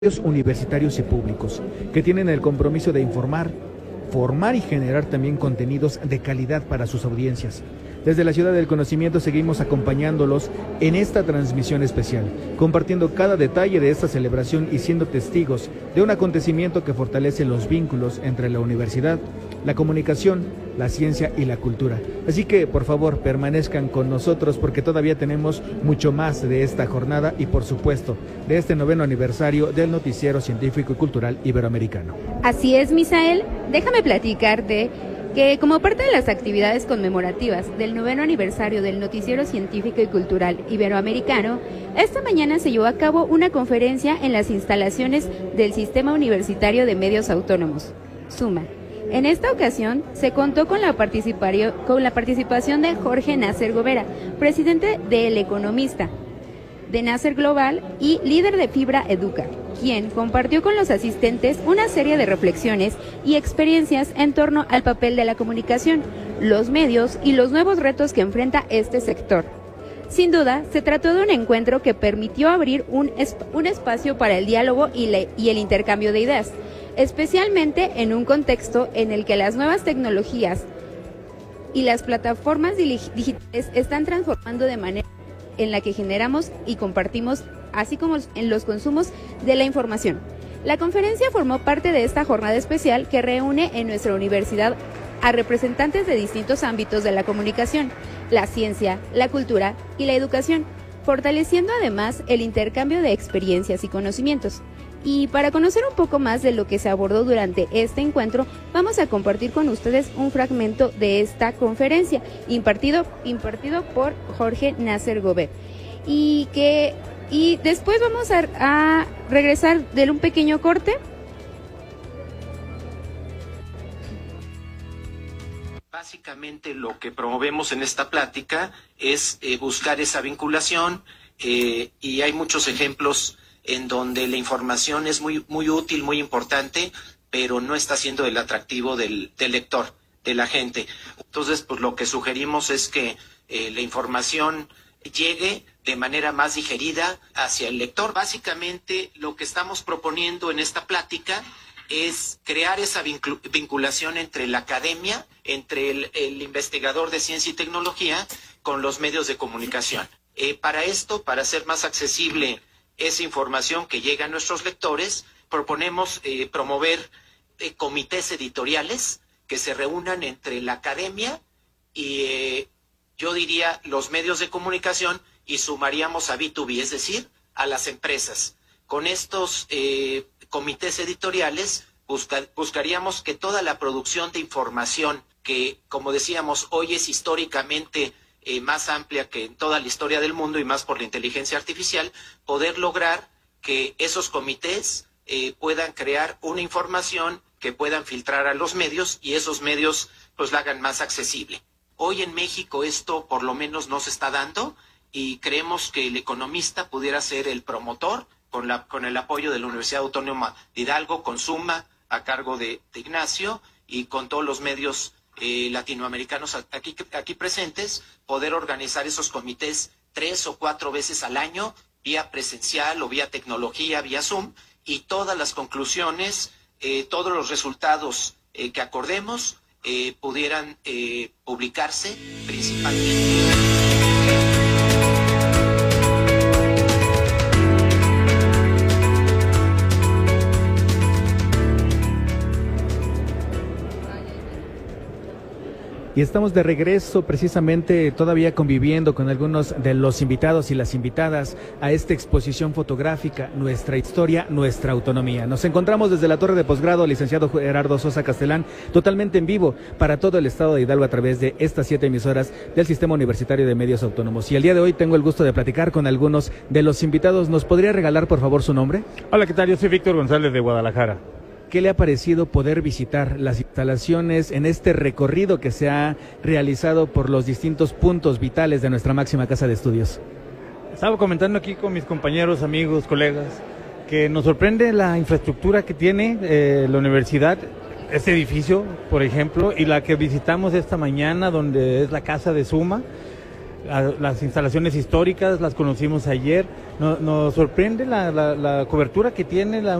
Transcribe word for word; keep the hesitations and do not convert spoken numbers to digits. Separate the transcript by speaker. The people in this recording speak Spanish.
Speaker 1: Universitarios y públicos, que tienen el compromiso de informar, formar y generar también contenidos de calidad para sus audiencias. Desde la Ciudad del Conocimiento seguimos acompañándolos en esta transmisión especial, compartiendo cada detalle de esta celebración y siendo testigos de un acontecimiento que fortalece los vínculos entre la universidad, la comunicación, la ciencia y la cultura. Así que, por favor, permanezcan con nosotros porque todavía tenemos mucho más de esta jornada y, por supuesto, de este noveno aniversario del Noticiero Científico y Cultural Iberoamericano.
Speaker 2: Así es, Misael. Déjame platicarte que como parte de las actividades conmemorativas del noveno aniversario del Noticiero Científico y Cultural Iberoamericano, esta mañana se llevó a cabo una conferencia en las instalaciones del Sistema Universitario de Medios Autónomos, SUMA. En esta ocasión se contó con la, con la participación de Jorge Nasser Gobera, presidente de El Economista, de Nasser Global y líder de Fibra Educa, quien compartió con los asistentes una serie de reflexiones y experiencias en torno al papel de la comunicación, los medios y los nuevos retos que enfrenta este sector. Sin duda, se trató de un encuentro que permitió abrir un, esp- un espacio para el diálogo y, le- y el intercambio de ideas, especialmente en un contexto en el que las nuevas tecnologías y las plataformas digitales están transformando de manera en la que generamos y compartimos, así como en los consumos de la información. La conferencia formó parte de esta jornada especial que reúne en nuestra universidad a representantes de distintos ámbitos de la comunicación, la ciencia, la cultura y la educación, fortaleciendo además el intercambio de experiencias y conocimientos. Y para conocer un poco más de lo que se abordó durante este encuentro, vamos a compartir con ustedes un fragmento de esta conferencia impartido, impartido por Jorge Nasser Gobé. Y, que, y después vamos a, a regresar de un pequeño corte.
Speaker 3: Básicamente lo que promovemos en esta plática es eh, buscar esa vinculación eh, y hay muchos ejemplos en donde la información es muy, muy útil, muy importante, pero no está siendo el atractivo del, del lector, de la gente. Entonces, pues lo que sugerimos es que eh, la información llegue de manera más digerida hacia el lector. Básicamente, lo que estamos proponiendo en esta plática es crear esa vincul- vinculación entre la academia, entre el, el investigador de ciencia y tecnología, con los medios de comunicación. Eh, para esto, para hacer más accesible esa información que llega a nuestros lectores, proponemos eh, promover eh, comités editoriales que se reúnan entre la academia y eh, yo diría los medios de comunicación y sumaríamos a B dos B, es decir, a las empresas. Con estos eh, comités editoriales busca, buscaríamos que toda la producción de información que, como decíamos, hoy es históricamente Eh, más amplia que en toda la historia del mundo y más por la inteligencia artificial, poder lograr que esos comités eh, puedan crear una información que puedan filtrar a los medios y esos medios pues la hagan más accesible. Hoy en México esto por lo menos no se está dando y creemos que El Economista pudiera ser el promotor con, la, con el apoyo de la Universidad Autónoma de Hidalgo, con SUMA a cargo de, de Ignacio y con todos los medios Eh, latinoamericanos aquí, aquí presentes, poder organizar esos comités tres o cuatro veces al año, vía presencial o vía tecnología, vía Zoom, y todas las conclusiones, eh, todos los resultados eh, que acordemos eh, pudieran eh, publicarse principalmente.
Speaker 1: Y estamos de regreso precisamente todavía conviviendo con algunos de los invitados y las invitadas a esta exposición fotográfica, Nuestra Historia, Nuestra Autonomía. Nos encontramos desde la Torre de Posgrado, licenciado Gerardo Sosa Castelán, totalmente en vivo para todo el estado de Hidalgo a través de estas siete emisoras del Sistema Universitario de Medios Autónomos. Y el día de hoy tengo el gusto de platicar con algunos de los invitados. ¿Nos podría regalar por favor su nombre?
Speaker 4: Hola, ¿qué tal? Yo soy Víctor González de Guadalajara.
Speaker 1: ¿Qué le ha parecido poder visitar las instalaciones en este recorrido que se ha realizado por los distintos puntos vitales de nuestra máxima casa de estudios?
Speaker 4: Estaba comentando aquí con mis compañeros, amigos, colegas, que nos sorprende la infraestructura que tiene eh, la universidad, este edificio, por ejemplo, y la que visitamos esta mañana, donde es la casa de SUMA. La, las instalaciones históricas las conocimos ayer. No, nos sorprende la, la, la cobertura que tiene la